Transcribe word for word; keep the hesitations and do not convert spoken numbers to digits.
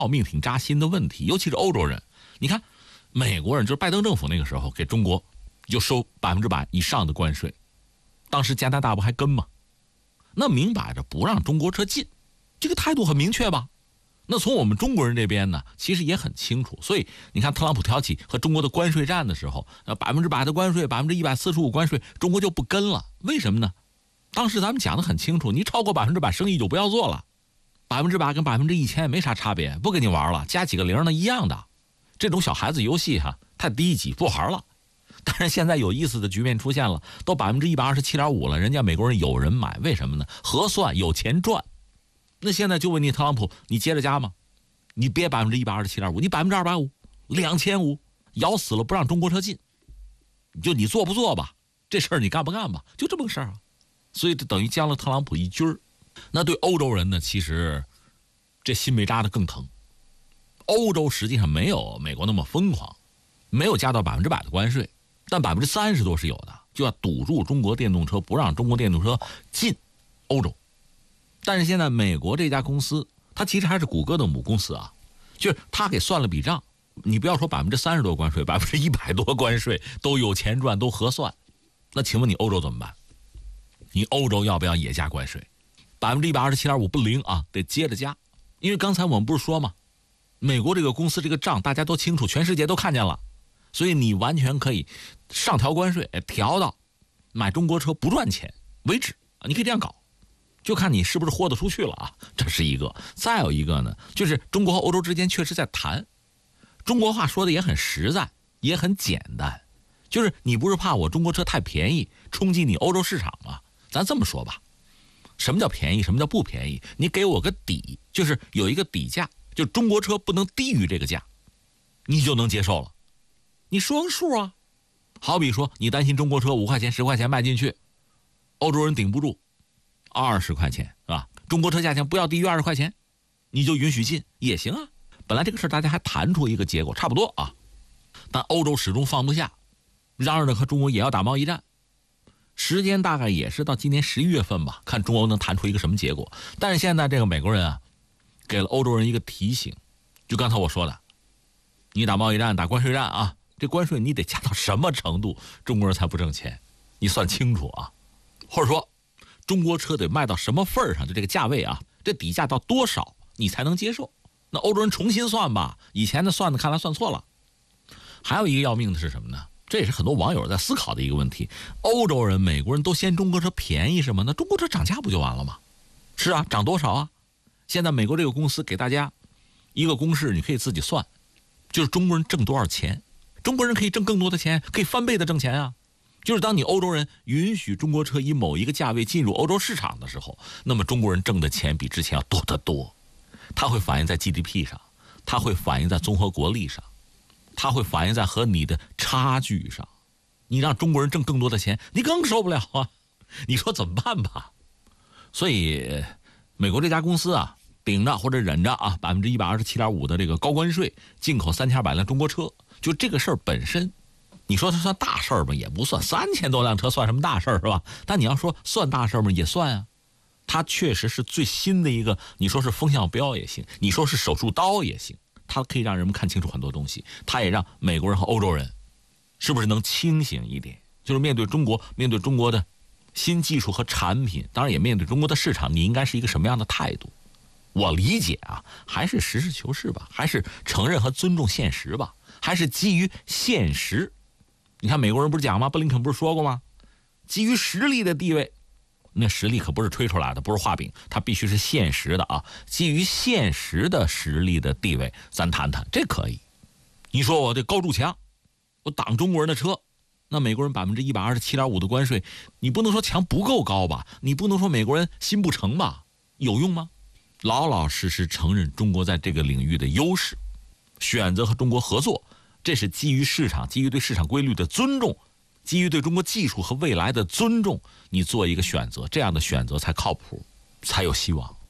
命挺扎心的问题，尤其是欧洲人。你看，美国人就是拜登政府那个时候给中国就收百分之百以上的关税，当时加拿大不还跟吗？那明摆着不让中国车进，这个态度很明确吧？那从我们中国人这边呢，其实也很清楚。所以你看，特朗普挑起和中国的关税战的时候，那百分之百的关税，百分之一百四十五关税，中国就不跟了。为什么呢？当时咱们讲的很清楚，你超过百分之百生意就不要做了，百分之百跟百分之一千也没啥差别，不跟你玩了，加几个零呢一样的。这种小孩子游戏哈，太低级，不玩了。但是现在有意思的局面出现了，都百分之一百二十七点五了，人家美国人有人买，为什么呢？合算有钱赚。那现在就问你特朗普，你接着加吗？你别百分之一百二十七点五，你百分之二百五，两千五，咬死了不让中国车进，就你做不做吧？这事儿你干不干吧？就这么个事儿啊。所以这等于将了特朗普一军儿。那对欧洲人呢，其实这心被扎得更疼。欧洲实际上没有美国那么疯狂，没有加到百分之百的关税，但百分之三十多是有的，就要堵住中国电动车，不让中国电动车进欧洲。但是现在美国这家公司，它其实还是谷歌的母公司啊，就是他给算了笔账，你不要说百分之三十多关税，百分之一百多关税都有钱赚，都合算。那请问你欧洲怎么办？你欧洲要不要也加关税？百分之一百二十七点五不灵啊，得接着加。因为刚才我们不是说吗？美国这个公司这个账大家都清楚，全世界都看见了，所以你完全可以上调关税，调到买中国车不赚钱为止啊，你可以这样搞。就看你是不是豁得出去了啊，这是一个。再有一个呢，就是中国和欧洲之间确实在谈，中国话说的也很实在，也很简单，就是你不是怕我中国车太便宜冲击你欧洲市场吗？咱这么说吧，什么叫便宜，什么叫不便宜？你给我个底，就是有一个底价，就中国车不能低于这个价，你就能接受了。你说个数啊。好比说你担心中国车五块钱十块钱卖进去，欧洲人顶不住，二十块钱是吧？中国车价钱不要低于二十块钱，你就允许进也行啊。本来这个事大家还谈出一个结果，差不多啊。但欧洲始终放不下，嚷嚷着和中国也要打贸易战。时间大概也是到今年十一月份吧，看中欧能谈出一个什么结果。但是现在这个美国人啊，给了欧洲人一个提醒，就刚才我说的，你打贸易战打关税战啊，这关税你得加到什么程度，中国人才不挣钱？你算清楚啊。或者说中国车得卖到什么份上，就这个价位啊，这底价到多少你才能接受？那欧洲人重新算吧，以前的算的看来算错了。还有一个要命的是什么呢？这也是很多网友在思考的一个问题。欧洲人美国人都嫌中国车便宜什么？那中国车涨价不就完了吗？是啊，涨多少啊？现在美国这个公司给大家一个公式，你可以自己算，就是中国人挣多少钱，中国人可以挣更多的钱，可以翻倍的挣钱啊。就是当你欧洲人允许中国车以某一个价位进入欧洲市场的时候，那么中国人挣的钱比之前要多得多。它会反映在 G D P 上，它会反映在综合国力上，它会反映在和你的差距上。你让中国人挣更多的钱，你更受不了啊！你说怎么办吧？所以美国这家公司啊，顶着或者忍着啊，百分之一百二十七点五的这个高关税，进口三千二百辆中国车，就这个事儿本身，你说它算大事儿吗？也不算，三千多辆车算什么大事儿是吧？但你要说算大事儿吗？也算啊。它确实是最新的一个，你说是风向标也行，你说是手术刀也行，它可以让人们看清楚很多东西，它也让美国人和欧洲人是不是能清醒一点？就是面对中国，面对中国的新技术和产品，当然也面对中国的市场，你应该是一个什么样的态度？我理解啊，还是实事求是吧，还是承认和尊重现实吧，还是基于现实。你看美国人不是讲吗？布林肯不是说过吗？基于实力的地位，那实力可不是吹出来的，不是画饼，它必须是现实的啊。基于现实的实力的地位，咱谈谈，这可以。你说我这高筑墙，我挡中国人的车，那美国人百分之一百二十七点五的关税，你不能说墙不够高吧？你不能说美国人心不诚吧？有用吗？老老实实承认中国在这个领域的优势，选择和中国合作，这是基于市场，基于对市场规律的尊重，基于对中国技术和未来的尊重，你做一个选择，这样的选择才靠谱，才有希望。